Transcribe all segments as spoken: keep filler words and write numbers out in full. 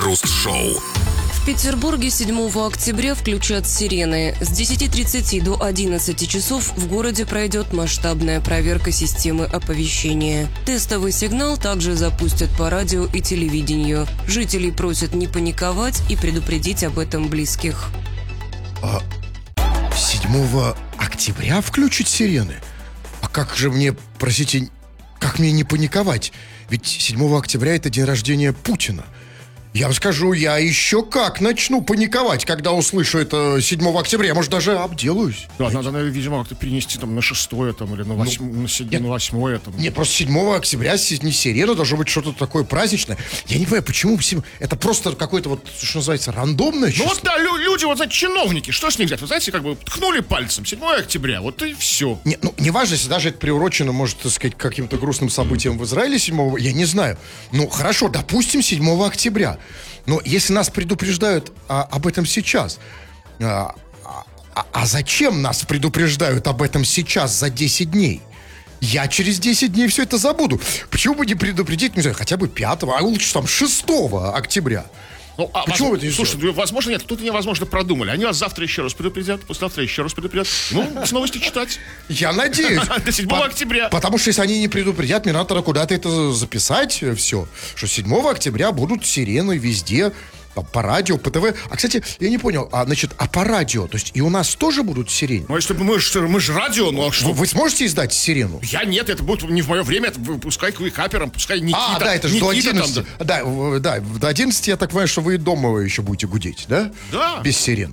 Крем-хруст-шоу. В Петербурге седьмого октября включат сирены. С десяти тридцати до одиннадцати часов в городе пройдет масштабная проверка системы оповещения. Тестовый сигнал также запустят по радио и телевидению. Жителей просят не паниковать и предупредить об этом близких. А седьмого октября включат сирены? А как же мне, простите, как мне не паниковать? Ведь седьмого октября это день рождения Путина. Я вам скажу, я еще как начну паниковать, когда услышу это седьмого октября. Я, может, даже обделаюсь. Да, надо, наверное, видимо, как-то перенести там на шестое там, или на, восьм... ну, на, седь... на восьмое. Там. Нет, просто седьмого октября не сирена, должно быть что-то такое праздничное. Я не понимаю, почему это просто какое-то вот, что называется, рандомное число. Ну вот да, лю- люди, вот знаете, чиновники, что с них взять? Вы знаете, как бы ткнули пальцем, седьмого октября, вот и все. Не, ну, неважно, если даже это приурочено, может, так сказать, к каким-то грустным событиям в Израиле седьмого, я не знаю. Ну, хорошо, допустим, седьмого октября. Но если нас предупреждают а, об этом сейчас, а, а, а зачем нас предупреждают об этом сейчас за десять дней? Я через десять дней все это забуду. Почему бы не предупредить, не знаю, хотя бы пятого, а лучше там шестого октября? Ну, а Почему воз... это не Слушай, сделать? возможно, нет, тут невозможно продумали. Они вас завтра еще раз предупредят, послезавтра еще раз предупредят. Ну, с новости читать. Я надеюсь. До седьмого октября. Потому что если они не предупредят, мне надо куда-то это записать все. Что седьмого октября будут сирены везде. По, по радио, по ТВ. А, кстати, я не понял, а, значит, а по радио, то есть и у нас тоже будут сирены? Ну, если бы мы же мы ж радио, ну а что? Вы, вы сможете издать сирену? Я нет, это будет не в мое время, это пускай квикапером, пускай Никита. А, да, это же Никита до одиннадцати. Там, да. Да, да, до одиннадцати, я так понимаю, что вы дома еще будете гудеть, да? Да. Без сирены.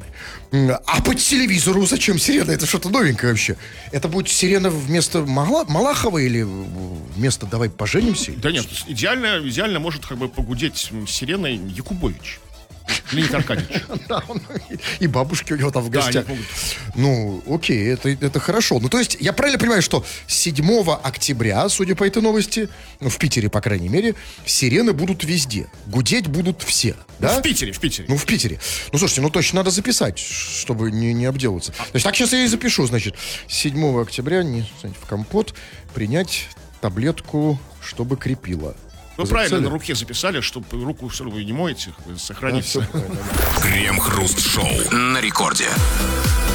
А по телевизору зачем сирена? Это что-то новенькое вообще. Это будет сирена вместо Мала, Малахова или вместо «Давай поженимся»? Да нет, идеально, идеально может как бы погудеть сиреной Якубович. Леонид Аркадьевич. Да, он, и бабушки у него там в гостях. Да, ну, окей, это, это хорошо. Ну, то есть, я правильно понимаю, что седьмого октября, судя по этой новости, ну, в Питере, по крайней мере, сирены будут везде. Гудеть будут все, да? Ну, в Питере, в Питере. Ну, в Питере. Ну, слушайте, ну, точно надо записать, чтобы не, не обделаться. Значит, так сейчас я и запишу, значит, седьмого октября не, знаете, в компот принять таблетку, чтобы крепило. Вы Записали? Правильно на руке записали, чтобы руку все равно вы не моете, сохранится. Да, Крем-хруст-шоу на рекорде.